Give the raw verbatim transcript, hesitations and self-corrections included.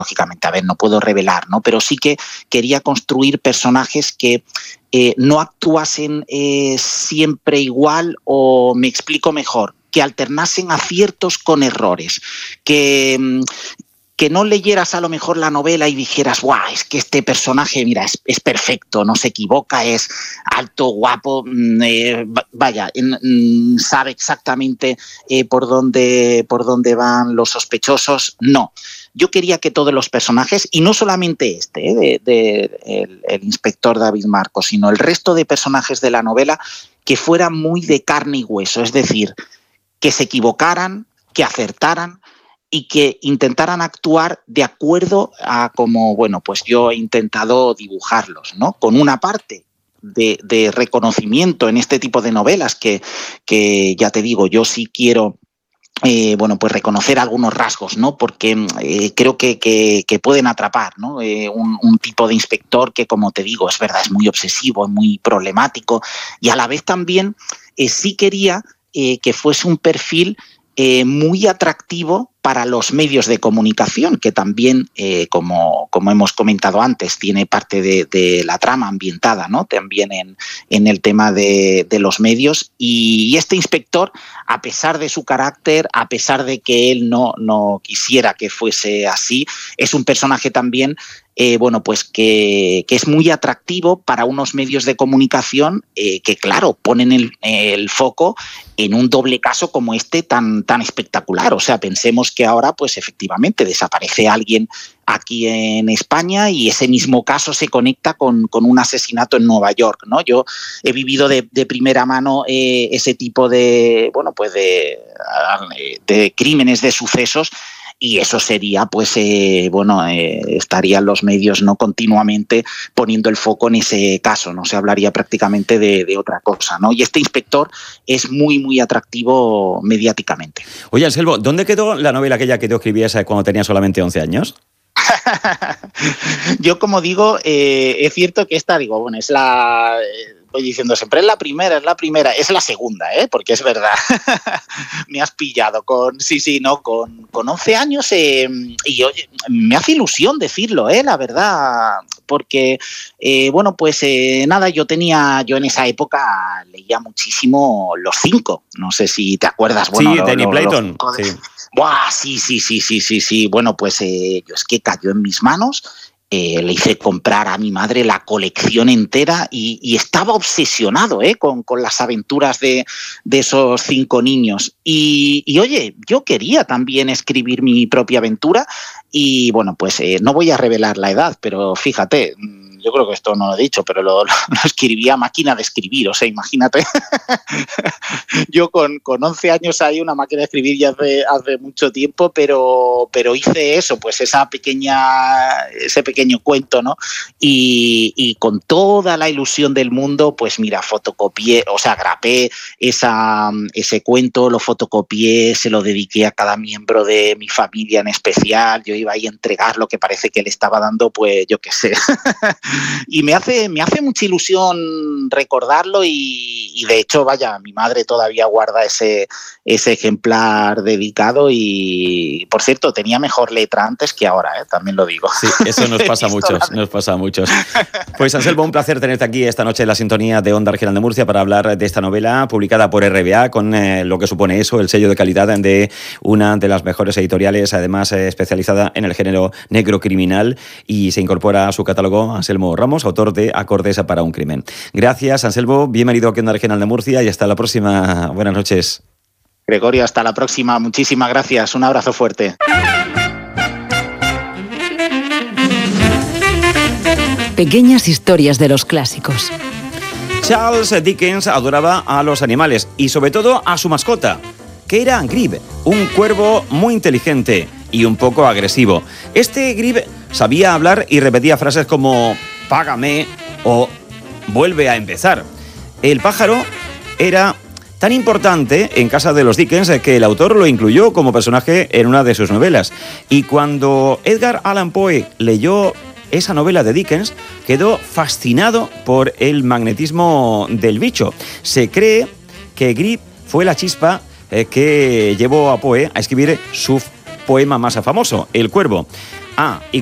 lógicamente, a ver, no puedo revelar, ¿no? Pero sí que quería construir personajes que eh, no actuasen eh, siempre igual, o me explico mejor, que alternasen aciertos con errores, que... que no leyeras a lo mejor la novela y dijeras, guau, es que este personaje, mira, es, es perfecto, no se equivoca, es alto, guapo, eh, vaya, eh, sabe exactamente eh, por dónde, por dónde van los sospechosos. No, yo quería que todos los personajes, y no solamente este, eh, de, de, el, el inspector David Marcos, sino el resto de personajes de la novela, que fueran muy de carne y hueso, es decir, que se equivocaran, que acertaran, y que intentaran actuar de acuerdo a como, bueno, pues yo he intentado dibujarlos, ¿no? Con una parte de, de reconocimiento en este tipo de novelas que, que ya te digo, yo sí quiero Eh, bueno, pues reconocer algunos rasgos, ¿no? Porque eh, creo que, que, que pueden atrapar, ¿no? Eh, un, un tipo de inspector que, como te digo, es verdad, es muy obsesivo, es muy problemático, y a la vez también eh, sí quería eh, que fuese un perfil eh, muy atractivo para los medios de comunicación, que también, eh, como, como hemos comentado antes, tiene parte de, de la trama ambientada, ¿no? También en, en el tema de, de los medios. Y, y este inspector, a pesar de su carácter, a pesar de que él no, no quisiera que fuese así, es un personaje también Eh, bueno, pues que, que es muy atractivo para unos medios de comunicación eh, que, claro, ponen el, el foco en un doble caso como este tan, tan espectacular. O sea, pensemos que ahora, pues efectivamente, desaparece alguien aquí en España y ese mismo caso se conecta con, con un asesinato en Nueva York, ¿no? Yo he vivido de, de primera mano eh, ese tipo de, bueno, pues de, de crímenes, de sucesos. Y eso sería, pues, eh, bueno, eh, estarían los medios no continuamente poniendo el foco en ese caso, no se hablaría prácticamente de, de otra cosa, ¿no? Y este inspector es muy, muy atractivo mediáticamente. Oye, Anselmo, ¿dónde quedó la novela aquella que tú escribías cuando tenías solamente once años? Yo, como digo, eh, es cierto que esta, digo, bueno, es la... Eh, voy diciendo siempre, es la primera, es la primera, es la segunda, ¿eh? Porque es verdad, me has pillado con, sí, sí, no, con, con once años eh, y oye, me hace ilusión decirlo, ¿eh? La verdad, porque, eh, bueno, pues eh, nada, yo tenía, yo en esa época leía muchísimo Los Cinco, no sé si te acuerdas, bueno, sí, lo, Danny lo, Playton, de... sí. Buah, sí, sí, sí, sí, sí, sí, bueno, pues eh, yo es que cayó en mis manos. Eh, le hice comprar a mi madre la colección entera y, y estaba obsesionado eh, con, con las aventuras de, de esos cinco niños. Y, y oye, yo quería también escribir mi propia aventura y bueno, pues eh, no voy a revelar la edad, pero fíjate, yo creo que esto no lo he dicho, pero lo, lo, lo escribía a máquina de escribir, o sea, imagínate. Yo con, con once años hay una máquina de escribir ya hace, hace mucho tiempo, pero, pero hice eso, pues esa pequeña, ese pequeño cuento, ¿no? Y, y con toda la ilusión del mundo, pues mira, fotocopié, o sea, grapé esa, ese cuento, lo fotocopié, se lo dediqué a cada miembro de mi familia en especial, yo iba ahí a entregar lo que parece que le estaba dando, pues yo qué sé. Y me hace, me hace mucha ilusión recordarlo y, y de hecho, vaya, mi madre todavía guarda ese, ese ejemplar dedicado y, por cierto, tenía mejor letra antes que ahora, ¿eh? También lo digo. Sí, eso nos pasa a muchos, de... nos pasa a muchos. Pues, Anselmo, un placer tenerte aquí esta noche en la sintonía de Onda Regional de Murcia para hablar de esta novela publicada por R B A con eh, lo que supone eso, el sello de calidad de una de las mejores editoriales, además eh, especializada en el género negro criminal, y se incorpora a su catálogo Anselmo Ramos, autor de Acordes para un crimen. Gracias, Anselmo, bienvenido aquí en Onda Regional de Murcia y hasta la próxima. Buenas noches. Gregorio, hasta la próxima. Muchísimas gracias. Un abrazo fuerte. Pequeñas historias de los clásicos. Charles Dickens adoraba a los animales y sobre todo a su mascota, que era Grib, un cuervo muy inteligente y un poco agresivo. Este Grib sabía hablar y repetía frases como «págame» o «vuelve a empezar». El pájaro era tan importante en casa de los Dickens que el autor lo incluyó como personaje en una de sus novelas. Y cuando Edgar Allan Poe leyó esa novela de Dickens, quedó fascinado por el magnetismo del bicho. Se cree que Grib fue la chispa eh, que llevó a Poe a escribir su poema más famoso, El Cuervo. Ah, y